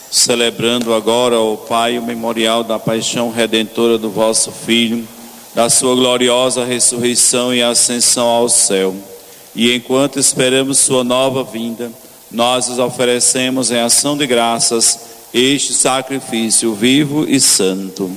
celebrando agora, ó Pai, o memorial da paixão redentora do vosso Filho, da sua gloriosa ressurreição e ascensão ao céu. E enquanto esperamos sua nova vinda, nós os oferecemos em ação de graças este sacrifício vivo e santo.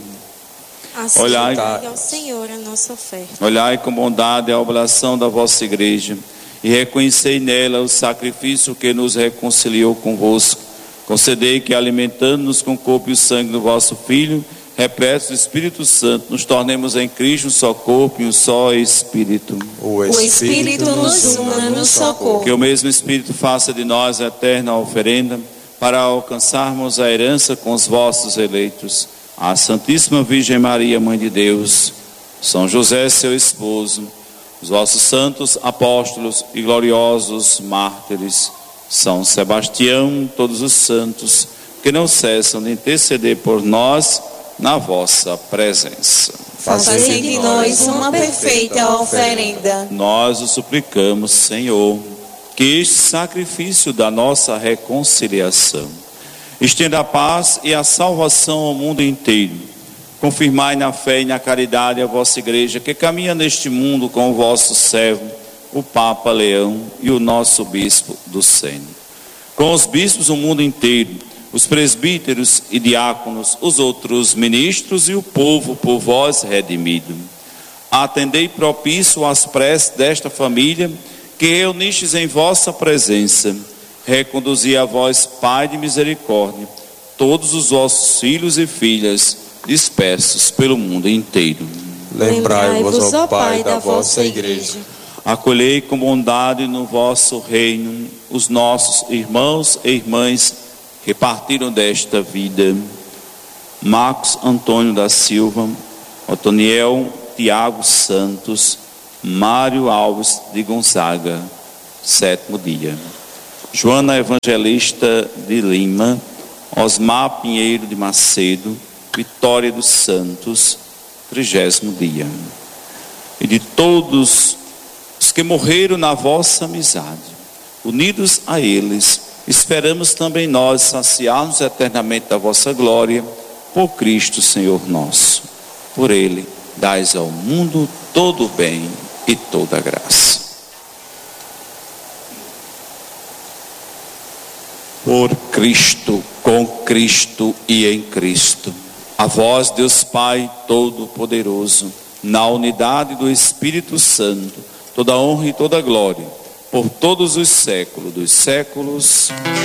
Olhai ao Senhor a nossa oferta. Olhai com bondade a oblação da vossa igreja e reconhecei nela o sacrifício que nos reconciliou convosco. Concedei que, alimentando-nos com o corpo e o sangue do vosso Filho, repletos do Espírito Santo, nos tornemos em Cristo um só corpo e um só Espírito. O Espírito nos una no só corpo. Que o mesmo Espírito faça de nós a eterna oferenda, para alcançarmos a herança com os vossos eleitos. A Santíssima Virgem Maria, Mãe de Deus, São José, seu esposo, os vossos santos apóstolos e gloriosos mártires, São Sebastião, todos os santos, que não cessam de interceder por nós na vossa presença. Fazei de nós uma perfeita oferenda. Nós o suplicamos, Senhor, que este sacrifício da nossa reconciliação estenda a paz e a salvação ao mundo inteiro. Confirmai na fé e na caridade a vossa igreja, que caminha neste mundo com o vosso servo, o Papa Leão e o nosso bispo do Seno. Com os bispos do mundo inteiro, os presbíteros e diáconos, os outros ministros e o povo por vós redimido. Atendei propício às preces desta família, que reunistes em vossa presença. Reconduzi a vós, Pai de misericórdia, todos os vossos filhos e filhas dispersos pelo mundo inteiro. Lembrai-vos, ó Pai, da vossa igreja. Acolhei com bondade no vosso reino os nossos irmãos e irmãs que partiram desta vida. Marcos Antônio da Silva, Otoniel Tiago Santos, Mário Alves de Gonzaga, 7º dia. Joana Evangelista de Lima, Osmar Pinheiro de Macedo, Vitória dos Santos, 30º dia. E de todos os que morreram na vossa amizade, unidos a eles, esperamos também nós saciar-nos eternamente da vossa glória, por Cristo Senhor nosso. Por Ele, dais ao mundo todo o bem e toda a graça. Por Cristo, com Cristo e em Cristo, a vós, Deus Pai Todo-Poderoso, na unidade do Espírito Santo, toda honra e toda glória, por todos os séculos dos séculos.